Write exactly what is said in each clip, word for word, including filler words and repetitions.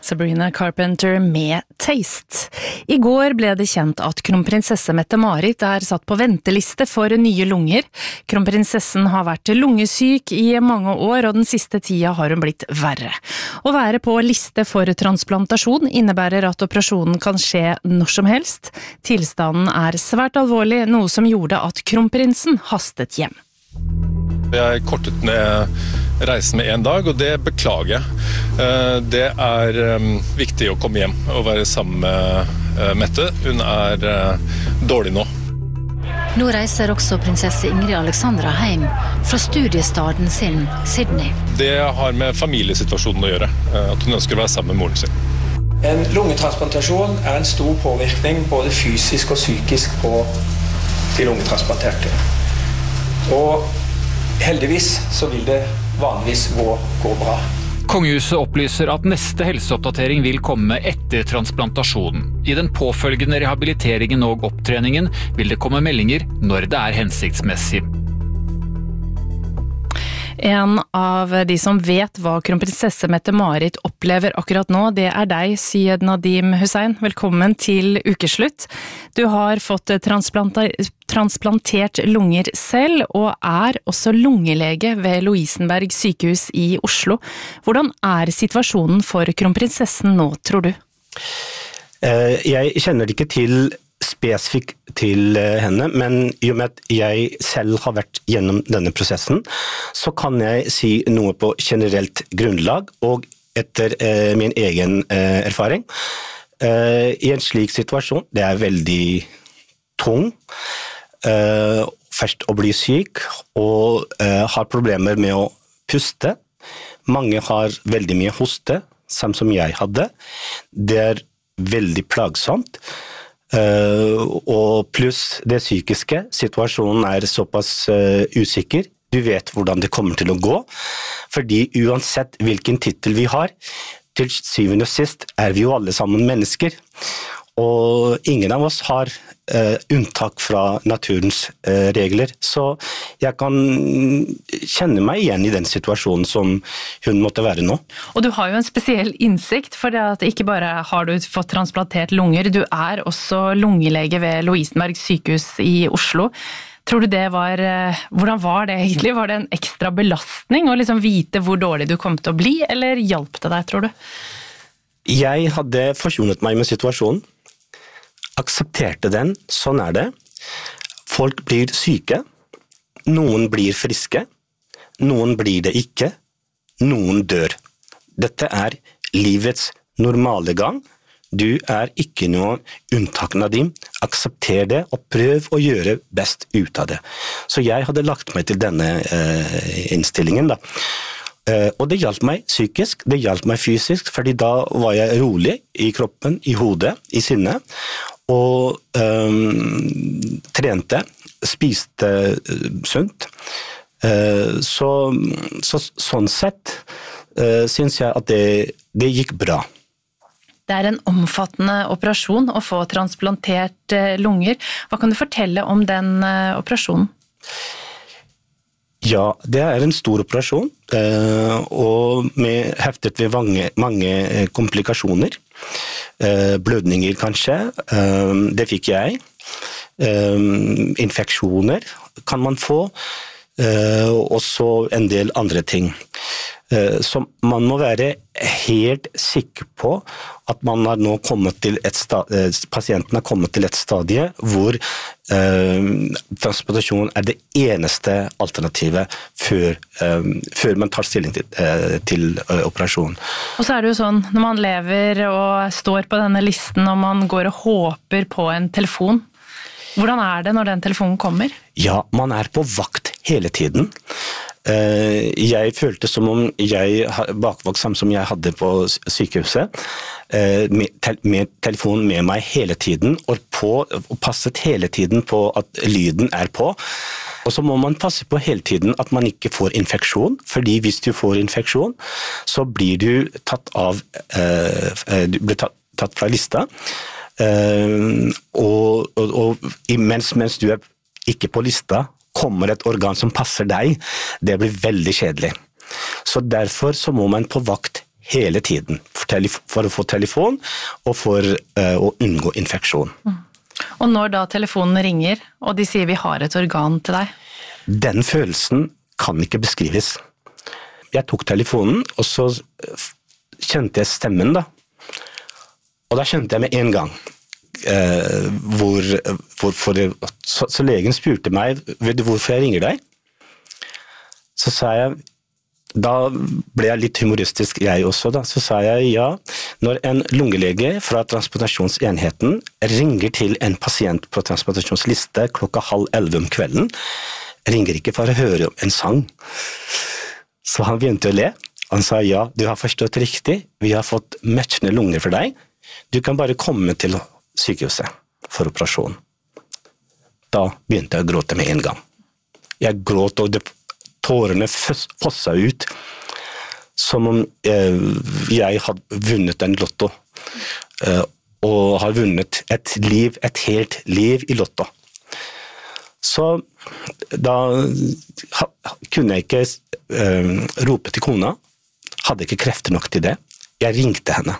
Sabrina Carpenter med Taste. I går ble det kjent at kronprinsesse Mette-Marit er satt på venteliste for nye lunger. Kronprinsessen har vært lungesyk i mange år, og den siste tida har hun blitt verre. Å være på liste for transplantasjon innebærer at operasjonen kan skje når som helst. Tilstanden er svært alvorlig, noe som gjorde at kronprinsen hastet hjem. Jeg kortet ned reisen med en dag, og det beklager jeg. Det er viktig å komme hjem og være sammen med Mette. Hun er dårlig nå. Nå reiser også prinsesse Ingrid Alexandra hjem fra studiestaden sin, Sydney. Det har med familiesituasjonen å gjøre, at hun ønsker å være sammen med moren sin. En lungetransplantasjon er en stor påvirkning både fysisk og psykisk på de lungetransplanterte. Og heldigvis så vil det vanligvis gå, gå bra. Kongehuset opplyser at neste helseoppdatering vil komme etter transplantasjonen. I den påfølgende rehabiliteringen og opptreningen vil det komme meldinger når det er hensiktsmessig. En av de som vet hva kronprinsesse Mette-Marit opplever akkurat nå, det er deg, Syed Nadim Hussein. Velkommen til ukeslutt. Du har fått transplantert lunger selv, og er også lungelege ved Lovisenberg sykehus i Oslo. Hvordan er situasjonen for kronprinsessen nå, tror du? Jeg kjenner ikke til spesifikt til henne, men i og med at jeg selv har vært gjennom denne prosessen, så kan jeg si noe på generelt grunnlag og etter eh, min egen eh, erfaring. Eh, I en slik situasjon, det er veldig tung, eh, først å bli syk og eh, har problemer med å puste. Mange har veldig mye hoste, samt som jeg hadde. Det er veldig plagsomt. Uh, og pluss det psykiske, situasjonen er såpass uh, usikker. Du vet hvordan det kommer til å gå, fordi uansett hvilken titel vi har, til syvende og sist er vi jo alle sammen mennesker. Og ingen av oss har uh, unntak fra naturens uh, regler, så jeg kan kjenne meg igjen i den situasjonen som hun måtte være nå. Og du har jo en spesiell innsikt, for det at ikke bare har du fått transplantert lunger, du er også lungelege ved Lovisenberg sykehus i Oslo. Tror du det var, hvordan var det egentlig? Var det en ekstra belastning å liksom vite hvor dårlig du kom til å bli, eller hjalp det deg, tror du? Jeg hadde forsonet meg med situasjonen, aksepterte den, sånn er det. Folk blir syke, noen blir friske, noen blir det ikke, noen dør. Dette er livets normale gang. Du er ikke noen unntak av dem. Aksepter det og prøv å gjøre best ut av det. Så jeg hadde lagt meg til denne eh, innstillingen da. Uh, og det hjalp meg psykisk, det hjalp meg fysisk, fordi da var jeg rolig i kroppen, i hodet, i sinnet, og um, trente, spiste uh, sunt. Uh, så, så sånn sett uh, synes jeg at det, det gikk bra. Det er en omfattende operasjon å få transplantert uh, lunger. Hva kan du fortelle om den uh, operasjonen? Ja, det er en stor operasjon, og med heftet ved mange, mange komplikasjoner. Blødninger kanskje, det fikk jeg. Infeksjoner kan man få, og så en del andre ting. Så man må være helt sikker på at man har nå kommet til et stadie, pasienten har kommet til et stadie hvor eh, transplantasjon er det eneste alternativet før, eh, før man tar stilling til, eh, til eh, operasjon. Og så er det jo sånn, når man lever og står på denne listen og man går og håper på en telefon, hvordan er det når den telefonen kommer? Ja, man er på vakt hele tiden. Jeg følte som om jeg bakvakt samt som jeg hadde på sykehuset, med telefonen med meg hele tiden, og, på, og passet hele tiden på at lyden er på. Og så må man passe på hele tiden at man ikke får infeksjon, fordi hvis du får infeksjon, så blir du tatt av, du blir tatt, tatt fra lista, og, og, og mens, mens du er ikke på lista, kommer et organ som passer deg, det blir veldig kjedelig. Så derfor så må man på vakt hele tiden, for, telef- for å få telefon og for uh, å unngå infeksjon. Mm. Og når da telefonen ringer, og de sier vi har et organ til deg? Den følelsen kan ikke beskrives. Jeg tok telefonen, og så kjente jeg stemmen da. Og da skjønte jeg med en gang uh, hvor, hvor for det, så, så legen spurte meg, vet du hvorfor jeg ringer deg? Så sa jeg, da ble jeg litt humoristisk jeg også da, så sa jeg ja, når en lungelege fra transplantasjonsenheten ringer til en pasient på transplantasjonsliste klokka halv elleve om kvelden, ringer ikke for å høre en sang. Så han begynte å le. Han sa ja, du har forstått riktig, vi har fått matchende lunger for deg, du kan bare komme til sykehuset for operasjon. Da begynte jeg å gråte med en gang. Jeg gråt, og det tårene fossa ut, som om eh, jeg hadde vunnet en lotto, eh, og har vunnet et liv, et helt liv i lotto. Så da ha, kunne jeg ikke eh, rope til kona, hadde ikke krefter nok til det. Jeg ringte henne.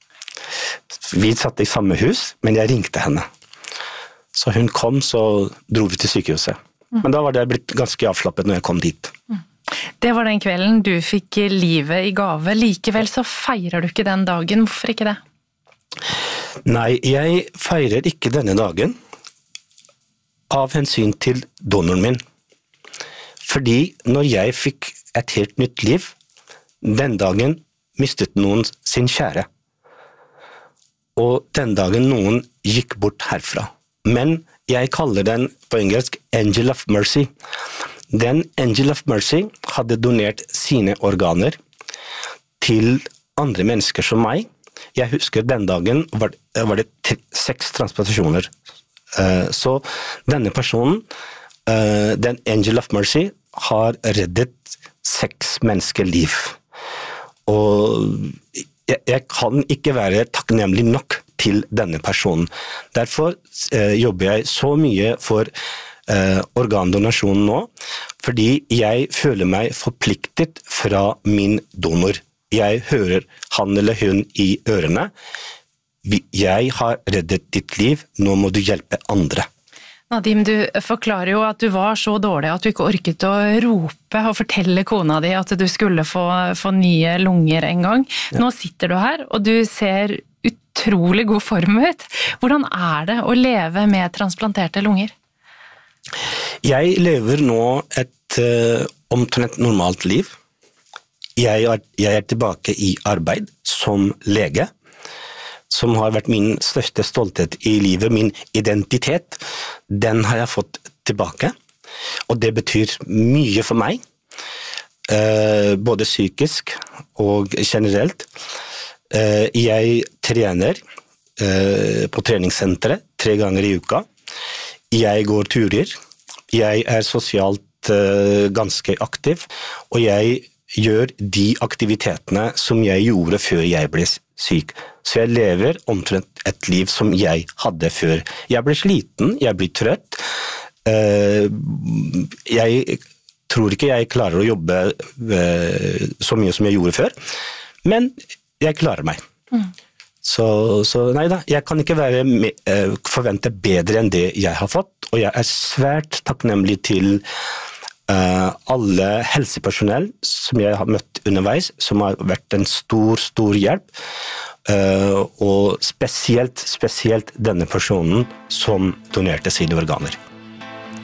Vi satt i samme hus, men jeg ringte henne. Så hun kom, så dro vi til sykehuset. Men da var det blitt ganske avslappet når jeg kom dit. Det var den kvelden du fikk livet i gave. Likevel så feirer du ikke den dagen. Hvorfor ikke det? Nei, jeg feirer ikke denne dagen av hensyn til donoren min. Fordi når jeg fikk et helt nytt liv, den dagen mistet noen sin kjære. Og den dagen noen gikk bort herfra. Men jeg kaller den på engelsk Angel of Mercy. Den Angel of Mercy hadde donert sine organer til andre mennesker som meg. Jeg husker den dagen var, var det t- seks transplantasjoner. Uh, så denne personen, uh, den Angel of Mercy, har reddet seks menneskeliv. Og jeg, jeg kan ikke være takknemlig nok til denne personen. Derfor eh, jobber jeg så mye for eh, organdonasjon nå, fordi jeg føler meg forpliktet fra min donor. Jeg hører han eller hun i ørene. Jeg har reddet ditt liv, nå må du hjelpe andre. Nadim, du forklarer jo at du var så dårlig at du ikke orket å rope og fortelle kona di at du skulle få, få nye lunger en gang. Ja. Nå sitter du her, og du ser utrolig god form ut. Hvordan er det å leve med transplanterte lunger? Jeg lever nå et uh, omtrent normalt liv. Jeg er, jeg er tilbake i arbeid som lege, som har vært min største stolthet i livet, min identitet. Den har jeg fått tilbake, og det betyr mye for meg, uh, både psykisk og generelt. Uh, jeg trener uh, på treningssenteret tre ganger i uka. Jeg går turer. Jeg er sosialt uh, ganske aktiv, og jeg gjør de aktivitetene som jeg gjorde før jeg ble syk. Så jeg lever omtrent et liv som jeg hadde før. Jeg ble sliten, jeg blir trøtt. Uh, jeg tror ikke jeg klarer å jobbe uh, så mye som jeg gjorde før, men jeg klarer meg. Mm. Så, så nei da, jeg kan ikke være med, uh, forvente bedre enn det jeg har fått, og jeg er svært takknemlig til uh, alle helsepersonell som jeg har møtt underveis, som har vært en stor, stor hjelp, uh, og spesielt, spesielt denne personen som donerte sine organer.